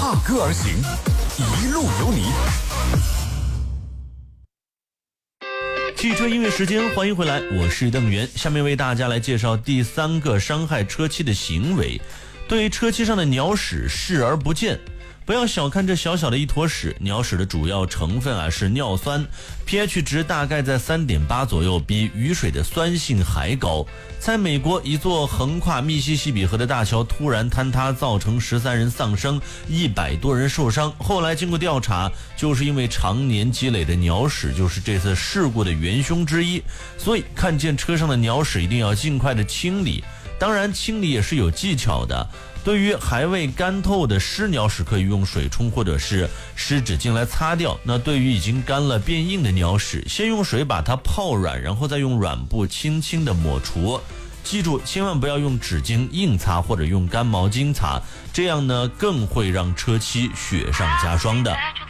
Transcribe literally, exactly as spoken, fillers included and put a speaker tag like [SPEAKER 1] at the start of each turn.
[SPEAKER 1] 踏歌而行，一路有你。
[SPEAKER 2] 汽车音乐时间，欢迎回来，我是邓源。下面为大家来介绍第三个伤害车漆的行为，对车漆上的鸟屎视而不见。不要小看这小小的一坨屎，鸟屎的主要成分啊是尿酸 ，pH 值大概在 三点八 左右，比雨水的酸性还高。在美国，一座横跨密西西比河的大桥突然坍塌，造成十三人丧生，一百多人受伤。后来经过调查，就是因为常年积累的鸟屎就是这次事故的元凶之一。所以看见车上的鸟屎一定要尽快的清理，当然清理也是有技巧的。对于还未干透的湿鸟屎，可以用水冲或者是湿纸巾来擦掉。那对于已经干了变硬的鸟屎，先用水把它泡软，然后再用软布轻轻的抹除。记住，千万不要用纸巾硬擦或者用干毛巾擦，这样呢更会让车漆雪上加霜的。